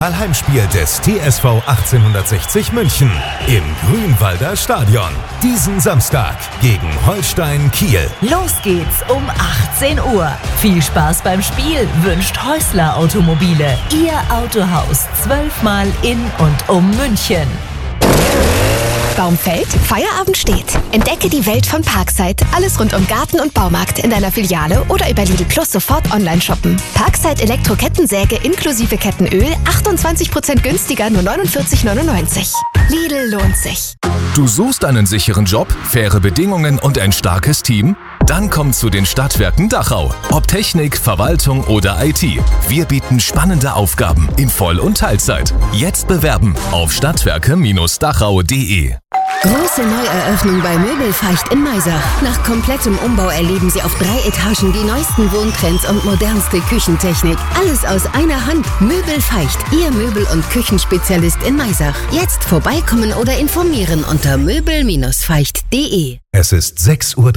Heimspiel des TSV 1860 München im Grünwalder Stadion. Diesen Samstag gegen Holstein Kiel. Los geht's um 18 Uhr. Viel Spaß beim Spiel wünscht Häusler Automobile. Ihr Autohaus 12-mal in und um München. Baum fällt, Feierabend steht. Entdecke die Welt von Parkside. Alles rund um Garten und Baumarkt in deiner Filiale oder über Lidl Plus sofort online shoppen. Parkside Elektro-Kettensäge inklusive Kettenöl 28% günstiger, nur 49,99. Lidl lohnt sich. Du suchst einen sicheren Job, faire Bedingungen und ein starkes Team? Dann komm zu den Stadtwerken Dachau. Ob Technik, Verwaltung oder IT. Wir bieten spannende Aufgaben in Voll- und Teilzeit. Jetzt bewerben auf stadtwerke-dachau.de. Große Neueröffnung bei Möbelfeicht in Maisach. Nach komplettem Umbau erleben Sie auf 3 Etagen die neuesten Wohntrends und modernste Küchentechnik. Alles aus einer Hand. Möbelfeicht, Ihr Möbel- und Küchenspezialist in Maisach. Jetzt vorbeikommen oder informieren unter möbel-feicht.de. Es ist 6:30 Uhr.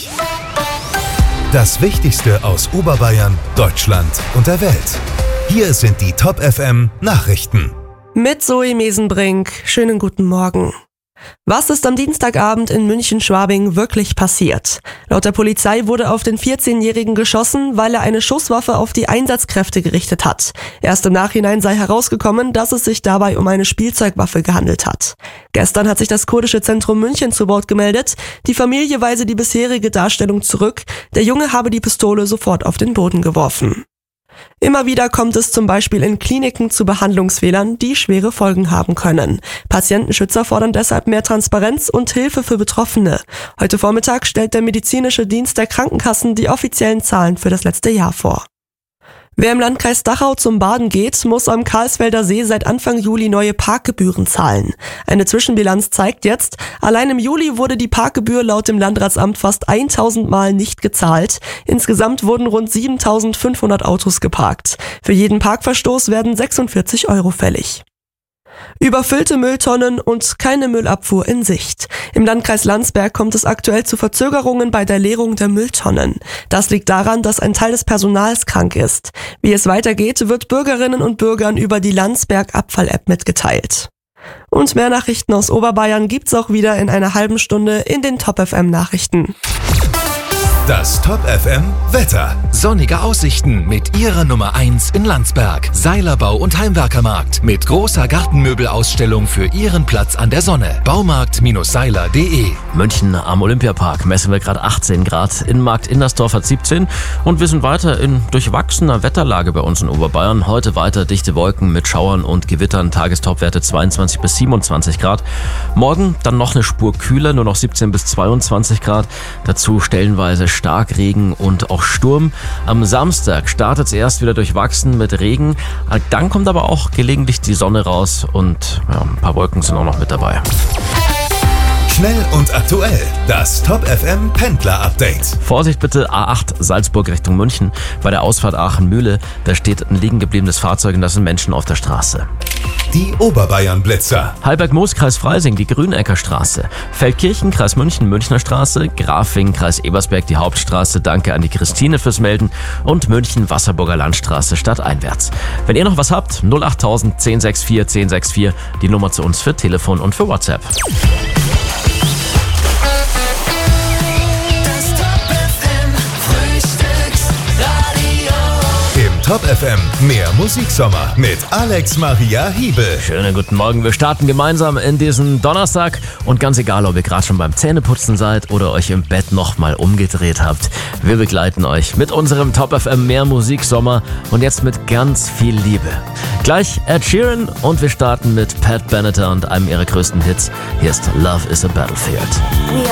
Das Wichtigste aus Oberbayern, Deutschland und der Welt. Hier sind die Top FM Nachrichten. Mit Zoe Mesenbrink. Schönen guten Morgen. Was ist am Dienstagabend in München-Schwabing wirklich passiert? Laut der Polizei wurde auf den 14-Jährigen geschossen, weil er eine Schusswaffe auf die Einsatzkräfte gerichtet hat. Erst im Nachhinein sei herausgekommen, dass es sich dabei um eine Spielzeugwaffe gehandelt hat. Gestern hat sich das Kurdische Zentrum München zu Wort gemeldet. Die Familie weise die bisherige Darstellung zurück. Der Junge habe die Pistole sofort auf den Boden geworfen. Immer wieder kommt es zum Beispiel in Kliniken zu Behandlungsfehlern, die schwere Folgen haben können. Patientenschützer fordern deshalb mehr Transparenz und Hilfe für Betroffene. Heute Vormittag stellt der medizinische Dienst der Krankenkassen die offiziellen Zahlen für das letzte Jahr vor. Wer im Landkreis Dachau zum Baden geht, muss am Karlsfelder See seit Anfang Juli neue Parkgebühren zahlen. Eine Zwischenbilanz zeigt jetzt, allein im Juli wurde die Parkgebühr laut dem Landratsamt fast 1000 Mal nicht gezahlt. Insgesamt wurden rund 7500 Autos geparkt. Für jeden Parkverstoß werden 46 € fällig. Überfüllte Mülltonnen und keine Müllabfuhr in Sicht. Im Landkreis Landsberg kommt es aktuell zu Verzögerungen bei der Leerung der Mülltonnen. Das liegt daran, dass ein Teil des Personals krank ist. Wie es weitergeht, wird Bürgerinnen und Bürgern über die Landsberg Abfall-App mitgeteilt. Und mehr Nachrichten aus Oberbayern gibt's auch wieder in einer halben Stunde in den Top FM Nachrichten. Das Top FM Wetter. Sonnige Aussichten mit Ihrer Nummer 1 in Landsberg. Seilerbau und Heimwerkermarkt mit großer Gartenmöbelausstellung für Ihren Platz an der Sonne. Baumarkt-seiler.de. München am Olympiapark messen wir gerade 18 Grad. Innenmarkt Innersdorf hat 17. Und wir sind weiter in durchwachsener Wetterlage bei uns in Oberbayern. Heute weiter dichte Wolken mit Schauern und Gewittern. Tagestopwerte 22 bis 27 Grad. Morgen dann noch eine Spur kühler, nur noch 17 bis 22 Grad. Dazu stellenweise Starkregen und auch Sturm. Am Samstag startet es erst wieder durchwachsen mit Regen. Dann kommt aber auch gelegentlich die Sonne raus und ein paar Wolken sind auch noch mit dabei. Schnell und aktuell. Das Top FM Pendler Update. Vorsicht bitte, A8 Salzburg Richtung München. Bei der Ausfahrt Aachen-Mühle, da steht ein liegen gebliebenes Fahrzeug und da sind Menschen auf der Straße. Die Oberbayern Blitzer. Halberg-Moos, Kreis Freising, die Grünecker Straße. Feldkirchen, Kreis München, Münchner Straße. Grafing, Kreis Ebersberg, die Hauptstraße. Danke an die Christine fürs Melden. Und München, Wasserburger Landstraße, stadteinwärts. Wenn ihr noch was habt, 08000 1064 1064, die Nummer zu uns für Telefon und für WhatsApp. Top FM, mehr Musiksommer mit Alex Maria Hiebel. Schönen guten Morgen, wir starten gemeinsam in diesen Donnerstag und ganz egal, ob ihr gerade schon beim Zähneputzen seid oder euch im Bett nochmal umgedreht habt, wir begleiten euch mit unserem Top FM mehr Musiksommer und jetzt mit ganz viel Liebe. Gleich Ed Sheeran und wir starten mit Pat Benatar und einem ihrer größten Hits. Hier ist Love is a Battlefield.